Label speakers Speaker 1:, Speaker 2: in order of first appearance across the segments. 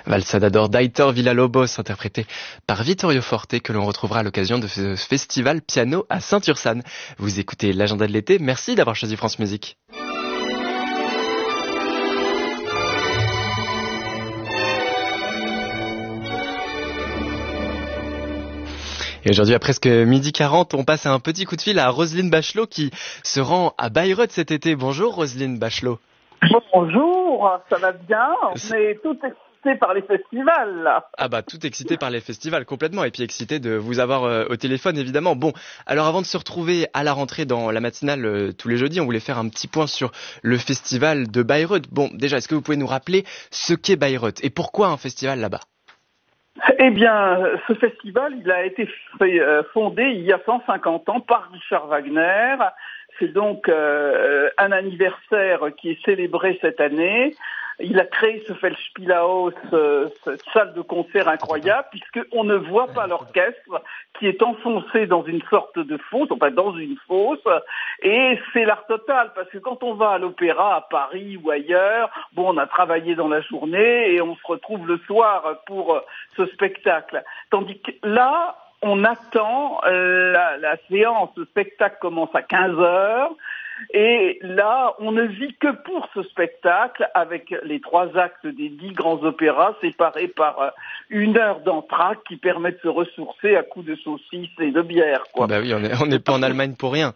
Speaker 1: Valsadador d'Aitor Villalobos, interprété par Vittorio Forte, que l'on retrouvera à l'occasion de ce festival piano à Saint-Ursanne. Vous écoutez l'agenda de l'été, merci d'avoir choisi France Musique. Et aujourd'hui, à presque 12h40, on passe un petit coup de fil à Roselyne Bachelot qui se rend à Bayreuth cet été. Bonjour Roselyne Bachelot.
Speaker 2: Bonjour, ça va bien? On est tout excité par les festivals, là.
Speaker 1: Ah bah, tout excité par les festivals, complètement. Et puis excité de vous avoir au téléphone, évidemment. Bon, alors avant de se retrouver à la rentrée dans la matinale tous les jeudis, on voulait faire un petit point sur le festival de Bayreuth. Bon, déjà, est-ce que vous pouvez nous rappeler ce qu'est Bayreuth et pourquoi un festival là-bas?
Speaker 2: Eh bien, ce festival, il a été fondé il y a 150 ans par Richard Wagner. C'est donc un anniversaire qui est célébré cette année. Il a créé ce Feldspielhaus, cette salle de concert incroyable, puisqu'on ne voit pas l'orchestre qui est enfoncé dans une sorte de fosse, enfin dans une fosse, et c'est l'art total, parce que quand on va à l'opéra à Paris ou ailleurs, bon, on a travaillé dans la journée et on se retrouve le soir pour ce spectacle. Tandis que là, on attend la séance, le spectacle commence à 15h, et là, on ne vit que pour ce spectacle, avec les 3 actes des 10 grands opéras, séparés par 1 heure d'entracte qui permet de se ressourcer à coups de saucisses et de bière, quoi.
Speaker 1: Bah oui, on n'est pas en Allemagne pour rien.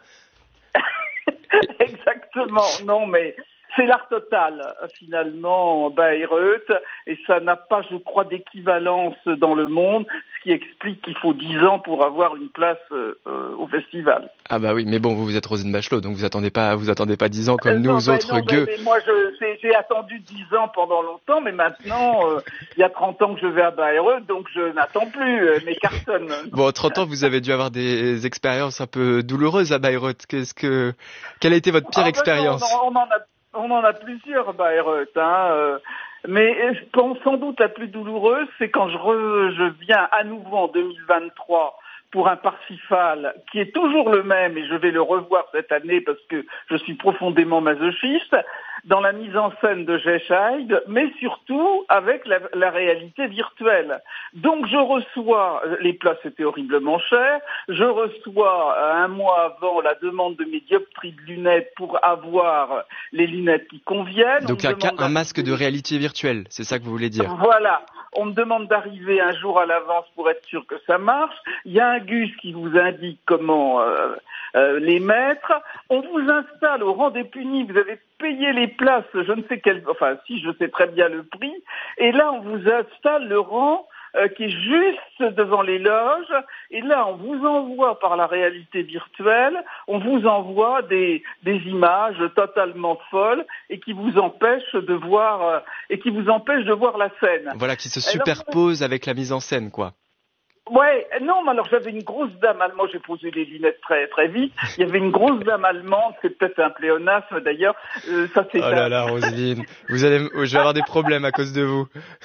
Speaker 2: Exactement, non, mais c'est l'art total, finalement, Bayreuth, et ça n'a pas, je crois, d'équivalence dans le monde, ce qui explique qu'il faut 10 ans pour avoir une place au festival.
Speaker 1: Ah bah oui, mais bon, vous êtes Roselyne Bachelot, donc vous attendez pas 10 ans comme nous autres gueux.
Speaker 2: Mais moi, j'ai attendu 10 ans pendant longtemps, mais maintenant, il y a 30 ans que je vais à Bayreuth, donc je n'attends plus mes cartons.
Speaker 1: Bon, 30 ans, vous avez dû avoir des expériences un peu douloureuses à Bayreuth. Quelle a été votre pire expérience?
Speaker 2: On en a plusieurs à Bayreuth, mais sans doute la plus douloureuse, c'est quand je viens à nouveau en 2023 pour un Parsifal qui est toujours le même, et je vais le revoir cette année parce que je suis profondément masochiste, dans la mise en scène de Jeschheid, mais surtout avec la réalité virtuelle. Donc je reçois, les places étaient horriblement chères, je reçois un mois avant la demande de mes dioptries de lunettes pour avoir les lunettes qui conviennent.
Speaker 1: Donc un masque de réalité virtuelle, c'est ça que vous voulez dire?
Speaker 2: Voilà. On me demande d'arriver un jour à l'avance pour être sûr que ça marche. Il y a un gus qui vous indique comment les mettre. On vous installe au rang des punis. Vous avez payé les places, je ne sais si je sais très bien le prix. Et là, on vous installe le rang qui est juste devant les loges, et là on vous envoie par la réalité virtuelle, on vous envoie des images totalement folles et qui vous empêchent de voir la scène.
Speaker 1: Voilà, qui se superpose avec la mise en scène, quoi.
Speaker 2: Ouais, non, mais alors j'avais une grosse dame allemande, j'ai posé les lunettes très très vite. Il y avait une grosse dame allemande, c'est peut-être un pléonasme d'ailleurs. Ça c'est.
Speaker 1: Oh là là, Roselyne, je vais avoir des problèmes à cause de vous.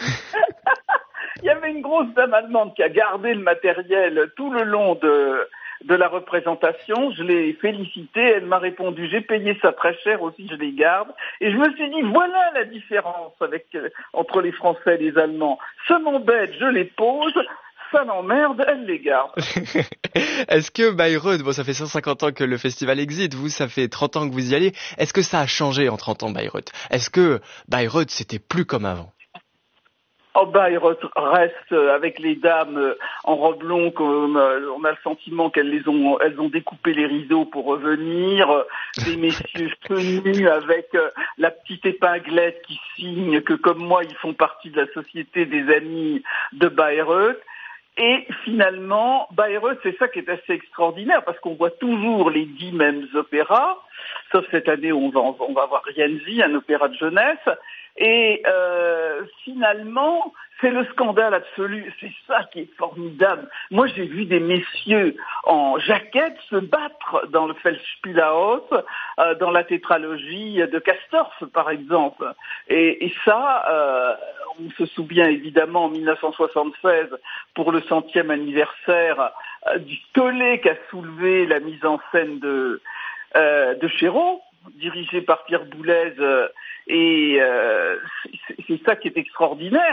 Speaker 2: Il y avait une grosse dame allemande qui a gardé le matériel tout le long de la représentation. Je l'ai félicitée, elle m'a répondu, j'ai payé ça très cher aussi, je les garde. Et je me suis dit, voilà la différence entre les Français et les Allemands. Ça m'embête, je les pose. Ça m'emmerde, elle les garde.
Speaker 1: Est-ce que Bayreuth, bon, ça fait 150 ans que le festival existe, vous, ça fait 30 ans que vous y allez. Est-ce que ça a changé en 30 ans, Bayreuth? Est-ce que Bayreuth, c'était plus comme avant?
Speaker 2: Oh, Bayreuth reste avec les dames en robe longue, on a le sentiment elles ont découpé les rideaux pour revenir, des messieurs tenus avec la petite épinglette qui signe que comme moi ils font partie de la société des amis de Bayreuth. Et finalement, Bayreuth, c'est ça qui est assez extraordinaire, parce qu'on voit toujours les 10 mêmes opéras, sauf cette année où on va voir Rienzi, un opéra de jeunesse, et finalement, c'est le scandale absolu, c'est ça qui est formidable. Moi, j'ai vu des messieurs en jaquette se battre dans le Feldspielhaus, dans la tétralogie de Castorf, par exemple. Et ça, on se souvient évidemment en 1976, pour le 100e anniversaire, du tollé qu'a soulevé la mise en scène de Chéreau, dirigé par Pierre Boulez, et c'est ça qui est extraordinaire,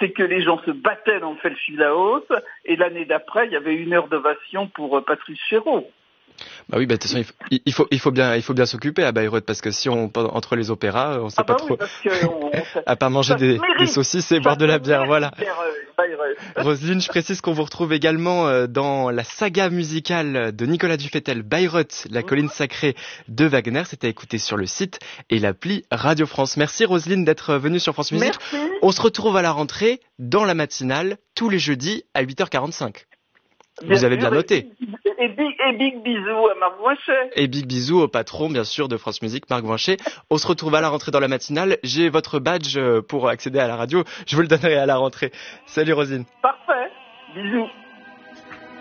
Speaker 2: c'est que les gens se battaient dans le Felschlaus, et l'année d'après, il y avait 1 heure d'ovation pour Patrice Chéreau.
Speaker 1: Bah oui, bah de toute façon, il faut bien s'occuper à Bayreuth, parce que si entre les opéras, on sait pas trop.
Speaker 2: Oui, parce que
Speaker 1: à part manger des saucisses et boire de la bière, voilà. Roselyne, je précise qu'on vous retrouve également dans la saga musicale de Nicolas Dufetel, Bayreuth, la colline sacrée de Wagner. C'était écouté sur le site et l'appli Radio France. Merci Roselyne d'être venue sur France Musique.
Speaker 2: Merci.
Speaker 1: On se retrouve à la rentrée dans la matinale tous les jeudis à 8h45. Vous avez bien noté.
Speaker 2: Et big bisous à Marc Voinchet.
Speaker 1: Et big bisous au patron, bien sûr, de France Musique, Marc Voinchet. On se retrouve à la rentrée dans la matinale. J'ai votre badge pour accéder à la radio. Je vous le donnerai à la rentrée. Salut Rosine.
Speaker 2: Parfait. Bisous.